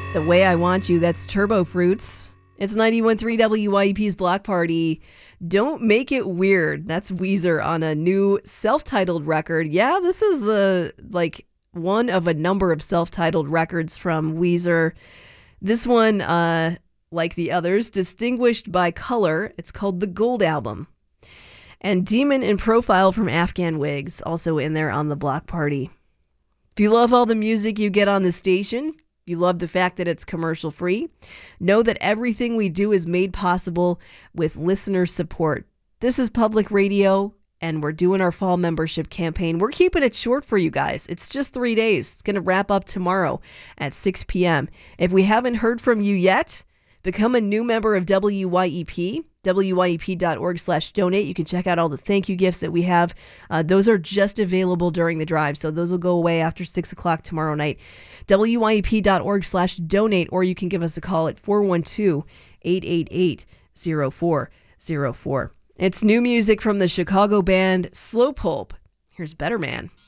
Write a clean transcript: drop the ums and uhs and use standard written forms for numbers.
The Way I Want You, that's Turbo Fruits. It's 91.3 WYEP's Block Party. Don't Make It Weird. That's Weezer on a new self-titled record. Yeah, this is one of a number of self-titled records from Weezer. This one, like the others, distinguished by color. It's called the Gold Album. And Demon in Profile from Afghan Wigs, also in there on the Block Party. If you love all the music you get on the station, you love the fact that it's commercial free, know that everything we do is made possible with listener support. This is public radio, and we're doing our fall membership campaign. We're keeping it short for you guys. It's just 3 days. It's going to wrap up tomorrow at 6 p.m. If we haven't heard from you yet, become a new member of WYEP, WYEP.org/donate. You can check out all the thank you gifts that we have. Those are just available during the drive, so those will go away after 6 o'clock tomorrow night. WYEP.org/donate, or you can give us a call at 412-888-0404. It's new music from the Chicago band Slow Pulp. Here's Better Man.